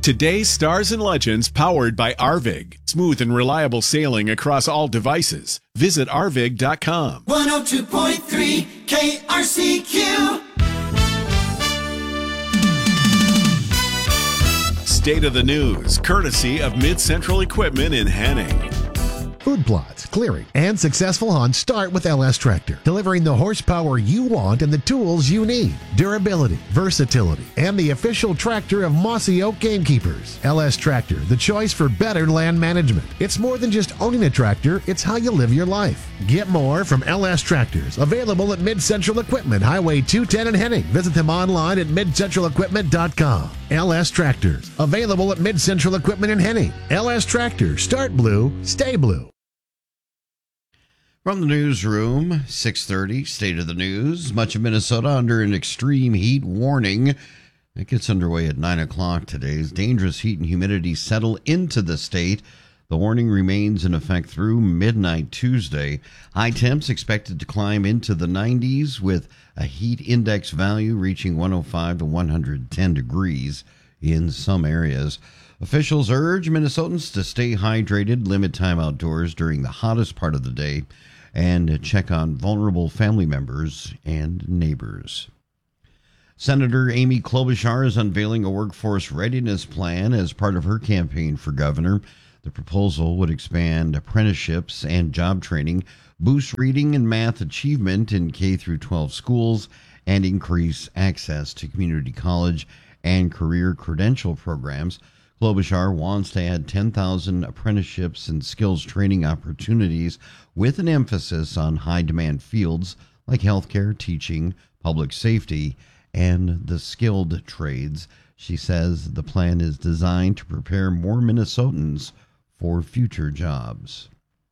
Today's Stars and Legends powered by Arvig. Smooth and reliable sailing across all devices. Visit arvig.com. 102.3 KRCQ. State of the News, courtesy of Mid-Central Equipment in Henning. Food plots, clearing, and successful hunts start with LS Tractor, delivering the horsepower you want and the tools you need. Durability, versatility, and the official tractor of Mossy Oak Gamekeepers. LS Tractor, the choice for better land management. It's more than just owning a tractor, it's how you live your life. Get more from LS Tractors, available at Mid-Central Equipment, Highway 210 in Henning. Visit them online at midcentralequipment.com. LS Tractors, available at Mid-Central Equipment in Henning. LS Tractors, start blue, stay blue. From the newsroom, 6:30, State of the News. Much of Minnesota under an extreme heat warning. It gets underway at 9 o'clock today as dangerous heat and humidity settle into the state. The warning remains in effect through midnight Tuesday. High temps expected to climb into the 90s with a heat index value reaching 105 to 110 degrees in some areas. Officials urge Minnesotans to stay hydrated, limit time outdoors during the hottest part of the day, and check on vulnerable family members and neighbors. Senator Amy Klobuchar is unveiling a workforce readiness plan as part of her campaign for governor. The proposal would expand apprenticeships and job training, boost reading and math achievement in K-12 schools, and increase access to community college and career credential programs. Klobuchar wants to add 10,000 apprenticeships and skills training opportunities with an emphasis on high-demand fields like healthcare, teaching, public safety, and the skilled trades. She says the plan is designed to prepare more Minnesotans for future jobs.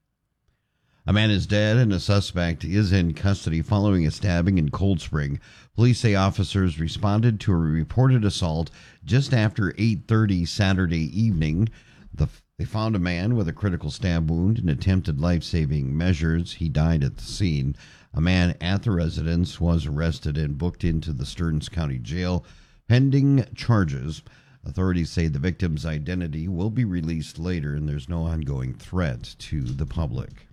A man is dead and a suspect is in custody following a stabbing in Cold Spring. Police say officers responded to a reported assault just after 8:30 Saturday evening. They found a man with a critical stab wound and attempted life-saving measures. He died at the scene. A man at the residence was arrested and booked into the Stearns County Jail pending charges. Authorities say the victim's identity will be released later and there's no ongoing threat to the public.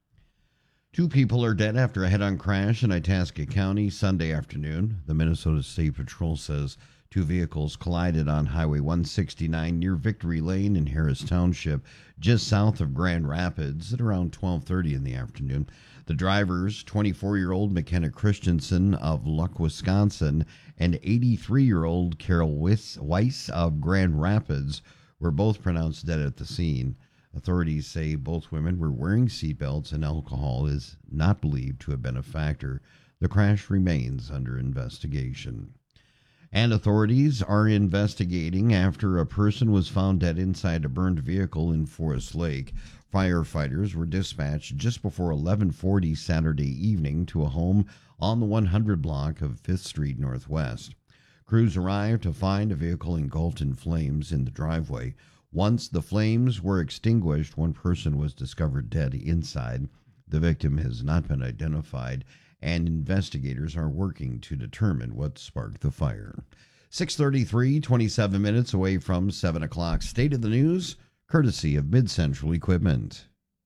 2 people are dead after a head-on crash in Itasca County Sunday afternoon. The Minnesota State Patrol says 2 vehicles collided on Highway 169 near Victory Lane in Harris Township, just south of Grand Rapids at around 12:30 in the afternoon. The drivers, 24-year-old McKenna Christensen of Luck, Wisconsin, and 83-year-old Carol Weiss of Grand Rapids, were both pronounced dead at the scene. Authorities say both women were wearing seatbelts and alcohol is not believed to have been a factor. The crash remains under investigation. And authorities are investigating after a person was found dead inside a burned vehicle in Forest Lake. Firefighters were dispatched just before 11:40 Saturday evening to a home on the 100 block of 5th Street Northwest. Crews arrived to find a vehicle engulfed in flames in the driveway. Once the flames were extinguished, one person was discovered dead inside. The victim has not been identified, and investigators are working to determine what sparked the fire. 6:33, 27 minutes away from 7 o'clock. State of the News, courtesy of Mid-Central Equipment.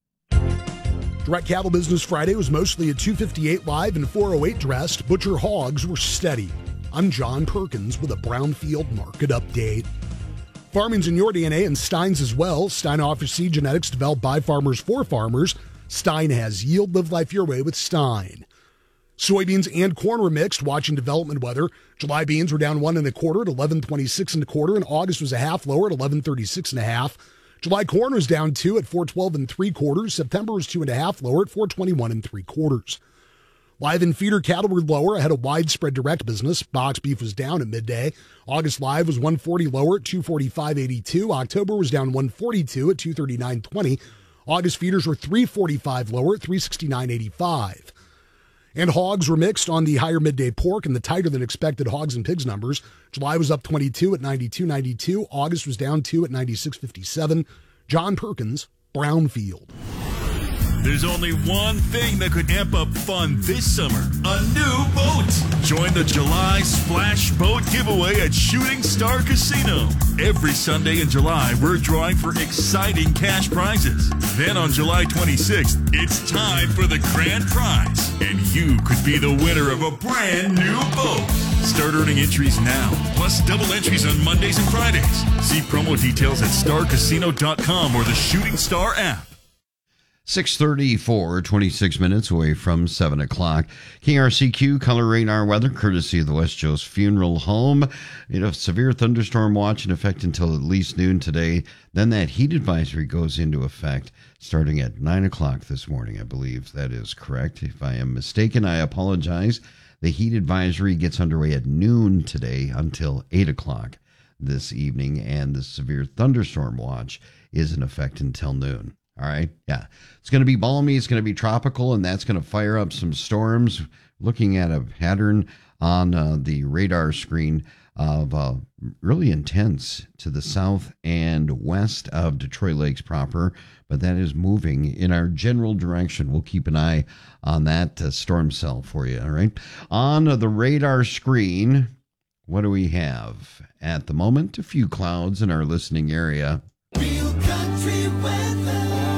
Direct Cattle Business Friday was mostly a 258 live and 408 dressed. Butcher hogs were steady. I'm John Perkins with a Brownfield market update. Farming's in your DNA and Stein's as well. Stein offers seed genetics developed by farmers for farmers. Stein has yield. Live life your way with Stein. Soybeans and corn were mixed, watching development weather. July beans were down 1 1/4 at 11.26 1/4, and August was a half lower at 11.36 1/2. July corn was down 2 at 4.12 3/4. September was 2 1/2 lower at 4.21 3/4. Live and feeder cattle were lower ahead of widespread direct business. Box beef was down at midday. August live was 140 lower at 245.82. October was down 142 at 239.20. August feeders were 345 lower at 369.85. And hogs were mixed on the higher midday pork and the tighter than expected hogs and pigs numbers. July was up 22 at 92.92. August was down 2 at 96.57. John Perkins, Brownfield. There's only one thing that could amp up fun this summer. A new boat. Join the July Splash Boat giveaway at Shooting Star Casino. Every Sunday in July, we're drawing for exciting cash prizes. Then on July 26th, it's time for the grand prize. And you could be the winner of a brand new boat. Start earning entries now, plus double entries on Mondays and Fridays. See promo details at starcasino.com or the Shooting Star app. 6:34, 26 minutes away from 7 o'clock. KRCQ color radar weather, courtesy of the West Joe's Funeral Home. Severe thunderstorm watch in effect until at least noon today. Then that heat advisory goes into effect starting at 9 o'clock this morning. I believe that is correct. If I am mistaken, I apologize. The heat advisory gets underway at noon today until 8 o'clock this evening, and the severe thunderstorm watch is in effect until noon. All right. Yeah. It's going to be balmy. It's going to be tropical, and that's going to fire up some storms. Looking at a pattern on the radar screen of really intense to the south and west of Detroit Lakes proper, but that is moving in our general direction. We'll keep an eye on that storm cell for you. All right. On the radar screen, what do we have at the moment? A few clouds in our listening area. Real country weather.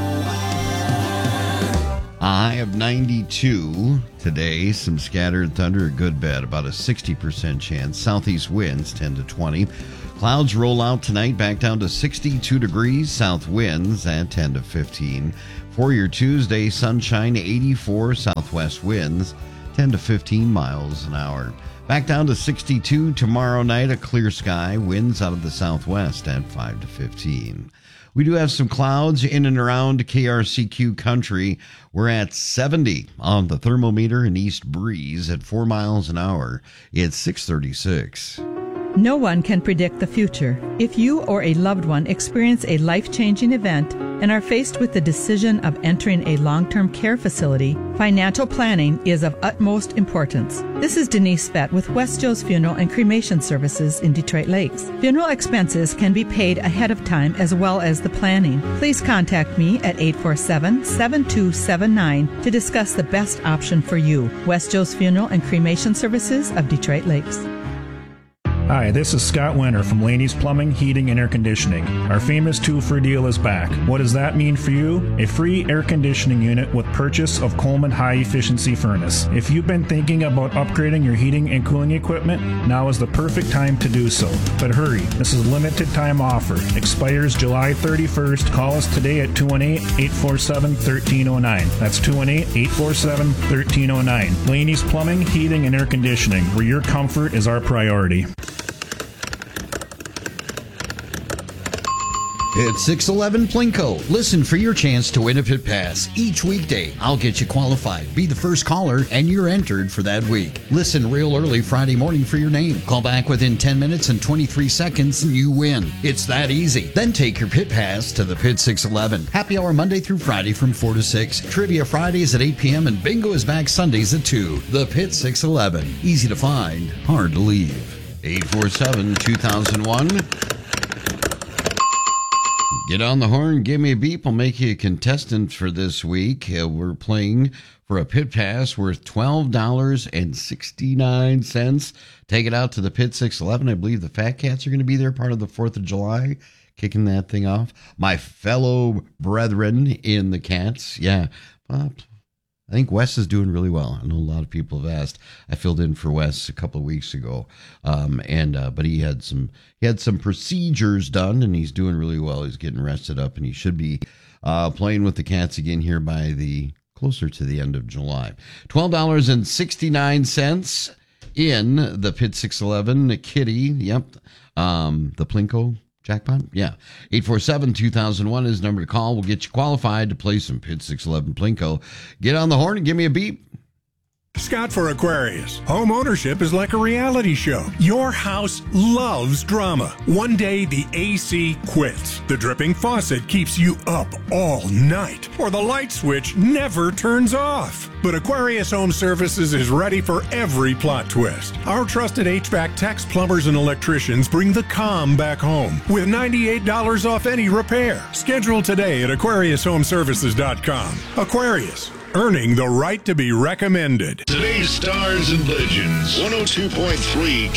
High of 92 today. Some scattered thunder, a good bet, about a 60% chance. Southeast winds 10 to 20. Clouds roll out tonight back down to 62 degrees. South winds at 10 to 15. For your Tuesday, sunshine 84. Southwest winds 10 to 15 miles an hour. Back down to 62 tomorrow night. A clear sky. Winds out of the southwest at 5 to 15. We do have some clouds in and around KRCQ country. We're at 70 on the thermometer and east breeze at 4 miles an hour. It's 6:36. No one can predict the future. If you or a loved one experience a life-changing event and are faced with the decision of entering a long-term care facility, financial planning is of utmost importance. This is Denise Fett with West Joe's Funeral and Cremation Services in Detroit Lakes. Funeral expenses can be paid ahead of time as well as the planning. Please contact me at 847-7279 to discuss the best option for you. West Joe's Funeral and Cremation Services of Detroit Lakes. Hi, this is Scott Winter from Laney's Plumbing, Heating, and Air Conditioning. Our famous 2-for deal is back. What does that mean for you? A free air conditioning unit with purchase of Coleman High Efficiency Furnace. If you've been thinking about upgrading your heating and cooling equipment, now is the perfect time to do so. But hurry, this is a limited time offer. Expires July 31st. Call us today at 218-847-1309. That's 218-847-1309. Laney's Plumbing, Heating, and Air Conditioning, where your comfort is our priority. It's 611 Plinko. Listen for your chance to win a Pit Pass. Each weekday, I'll get you qualified. Be the first caller, and you're entered for that week. Listen real early Friday morning for your name. Call back within 10 minutes and 23 seconds, and you win. It's that easy. Then take your Pit Pass to the Pit 611. Happy hour Monday through Friday from 4 to 6. Trivia Fridays at 8 p.m. and bingo is back Sundays at 2. The Pit 611. Easy to find, hard to leave. 847-2001. Get on the horn, give me a beep. I'll make you a contestant for this week. We're playing for a Pit Pass worth $12.69. Take it out to the Pit 611. I believe the Fat Cats are going to be there, part of the 4th of July, kicking that thing off. My fellow brethren in the Cats. Yeah, I think Wes is doing really well. I know a lot of people have asked. I filled in for Wes a couple of weeks ago, but he had some procedures done, and he's doing really well. He's getting rested up, and he should be playing with the Cats again here by closer to the end of July. $12.69 in the Pit 611 Kitty. Yep, the Plinko jackpot? Yeah. 847-2001 is the number to call. We'll get you qualified to play some Pit 611 Plinko. Get on the horn and give me a beep. Scott for Aquarius. Home ownership is like a reality show. Your house loves drama. One day the AC quits. The dripping faucet keeps you up all night. Or the light switch never turns off. But Aquarius Home Services is ready for every plot twist. Our trusted HVAC techs, plumbers, and electricians bring the calm back home with $98 off any repair. Schedule today at AquariusHomeservices.com. Aquarius, earning the right to be recommended. Today's Stars and Legends, 102.3